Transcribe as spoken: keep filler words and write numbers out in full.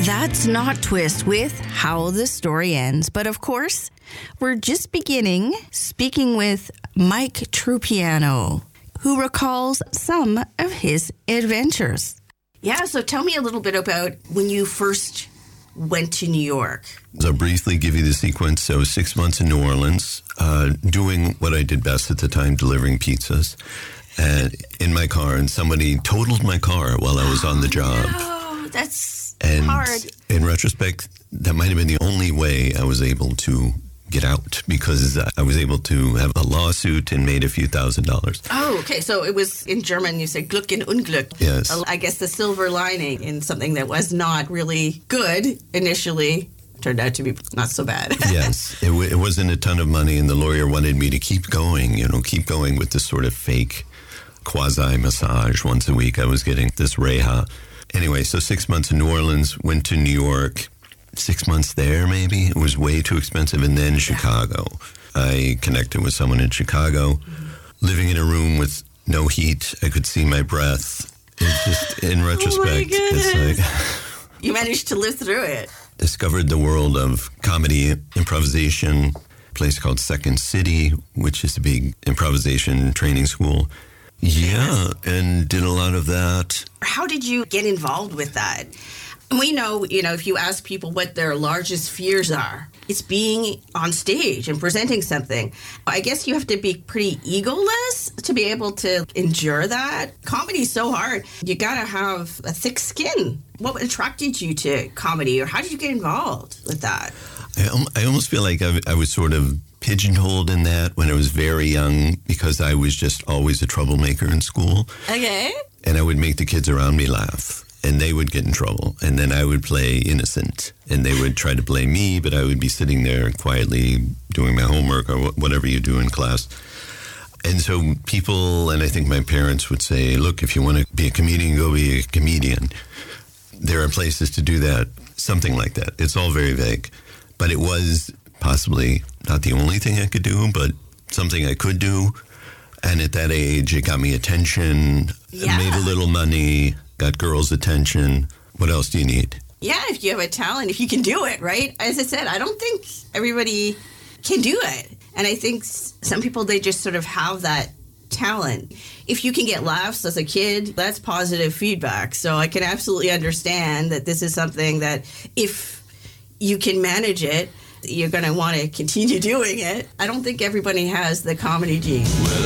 That's Not Twist with How the Story Ends. But of course, we're just beginning speaking with Mike Trupiano, who recalls some of his adventures. Yeah, so tell me a little bit about when you first went to New York. I'll briefly give you the sequence. So six months in New Orleans, uh, doing what I did best at the time, delivering pizzas, and in my car, and somebody totaled my car while I was on the job. Oh, no, that's and hard. In retrospect, that might have been the only way I was able to get out, because I was able to have a lawsuit and made a few thousand dollars. Oh, okay. So it was in German, you say Glück in Unglück. Yes. I guess the silver lining in something that was not really good initially turned out to be not so bad. Yes. It, w- it wasn't a ton of money, and the lawyer wanted me to keep going, you know, keep going with this sort of fake quasi-massage once a week. I was getting this reha. Anyway, so six months in New Orleans, went to New York. Six months there, maybe. It was way too expensive. And then Chicago. I connected with someone in Chicago, mm-hmm. living in a room with no heat. I could see my breath. It's just, in retrospect, oh it's like... You managed to live through it. Discovered the world of comedy, improvisation, a place called Second City, which is a big improvisation training school. Yeah, and did a lot of that. How did you get involved with that? We know, you know, if you ask people what their largest fears are, it's being on stage and presenting something. I guess you have to be pretty egoless to be able to endure that. Comedy's so hard. You got to have a thick skin. What attracted you to comedy, or how did you get involved with that? I, I almost feel like I, I was sort of pigeonholed in that when I was very young, because I was just always a troublemaker in school. Okay. And I would make the kids around me laugh, and they would get in trouble. And then I would play innocent, and they would try to blame me, but I would be sitting there quietly doing my homework or whatever you do in class. And so people, and I think my parents would say, look, if you want to be a comedian, go be a comedian. There are places to do that, something like that. It's all very vague. But it was possibly not the only thing I could do, but something I could do. And at that age, it got me attention, yeah. made a little money, got girls' attention. What else do you need? Yeah, if you have a talent, if you can do it, right? As I said, I don't think everybody can do it. And I think some people, they just sort of have that talent. If you can get laughs as a kid, that's positive feedback. So I can absolutely understand that this is something that if you can manage it, you're going to want to continue doing it. I don't think everybody has the comedy gene. Well,